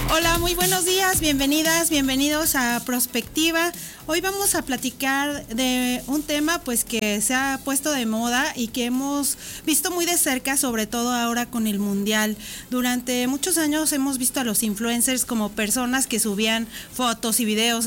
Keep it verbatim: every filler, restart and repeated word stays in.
Hola, muy buenos días, bienvenidas, bienvenidos a Prospectiva. Hoy vamos a platicar de un tema pues que se ha puesto de moda y que hemos visto muy de cerca, sobre todo ahora con el Mundial. Durante muchos años hemos visto a los influencers como personas que subían fotos y videos